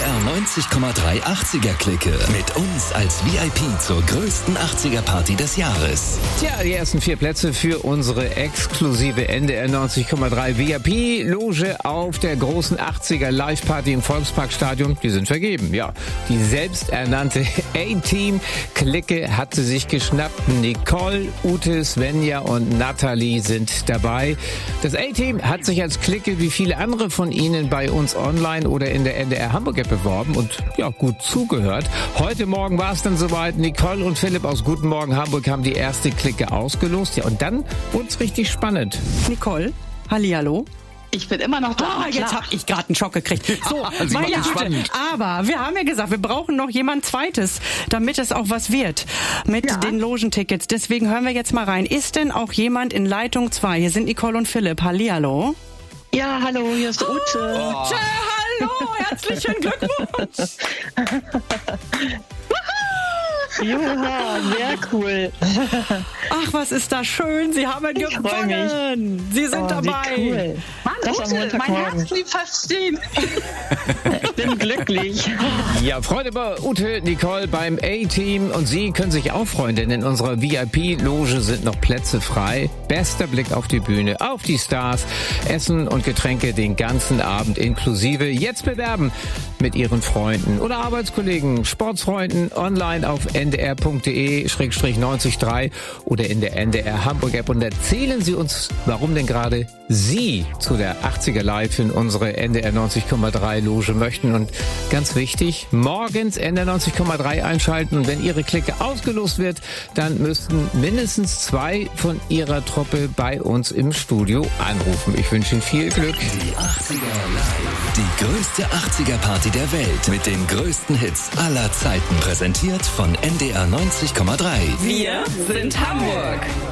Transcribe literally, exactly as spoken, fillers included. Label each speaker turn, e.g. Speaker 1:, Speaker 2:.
Speaker 1: neunzig Komma drei achtziger-Clique. Mit uns als V I P zur größten achtziger-Party des Jahres.
Speaker 2: Tja, die ersten vier Plätze für unsere exklusive N D R neunzig Komma drei V I P-Loge auf der großen achtziger-Live-Party im Volksparkstadion, die sind vergeben. Ja, die selbsternannte A-Team-Clique hat sie sich geschnappt. Nicole, Ute, Svenja und Nathalie sind dabei. Das A-Team hat sich als Clique wie viele andere von Ihnen bei uns online oder in der N D R Hamburg-App beworben und ja, gut zugehört. Heute Morgen war es dann soweit. Nicole und Philipp aus Guten Morgen Hamburg haben die erste Clique ausgelost. Ja, und dann wurde es richtig spannend.
Speaker 3: Nicole, hallihallo.
Speaker 4: Ich bin immer noch da.
Speaker 3: Ah, jetzt habe ich gerade einen Schock gekriegt. So,
Speaker 2: Sie
Speaker 3: meine
Speaker 2: machen
Speaker 3: Güte.
Speaker 2: spannend.
Speaker 3: Aber wir haben ja gesagt, wir brauchen noch jemand Zweites, damit es auch was wird mit
Speaker 4: Ja.
Speaker 3: den Logentickets. Deswegen hören wir jetzt mal rein. Ist denn auch jemand in Leitung zwei? Hier sind Nicole und Philipp. Hallihallo.
Speaker 4: Ja, hallo, hier ist Ute.
Speaker 3: Ute, hallo, herzlichen Glückwunsch.
Speaker 4: Juha, sehr cool.
Speaker 3: Ach, was ist das schön. Sie haben
Speaker 4: Ich freu
Speaker 3: gewonnen. Sie sind
Speaker 4: Oh,
Speaker 3: dabei.
Speaker 4: wie cool. Mann,
Speaker 5: Das am
Speaker 4: Ute, mein
Speaker 5: Montagmorgen.
Speaker 4: Herz blieb fast stehen. Ich bin glücklich.
Speaker 2: Ja, Freude bei Ute, Nicole beim A-Team und Sie können sich auch freuen, denn in unserer V I P-Loge sind noch Plätze frei. Bester Blick auf die Bühne, auf die Stars, Essen und Getränke den ganzen Abend inklusive. Jetzt bewerben mit Ihren Freunden oder Arbeitskollegen, Sportsfreunden online auf n d r punkt d e slash neunzig Komma drei oder in der N D R Hamburg-App und erzählen Sie uns, warum denn gerade Sie zu der achtziger Live in unsere N D R neunzig Komma drei Loge möchten. Und ganz wichtig, morgens N D R neunzig Komma drei einschalten und wenn Ihre Clique ausgelost wird, dann müssten mindestens zwei von Ihrer Truppe bei uns im Studio anrufen. Ich wünsche Ihnen viel Glück.
Speaker 1: Die achtziger Live. Die größte achtziger-Party der Welt mit den größten Hits aller Zeiten. Präsentiert von N D R neunzig Komma drei.
Speaker 3: Wir sind Hamburg.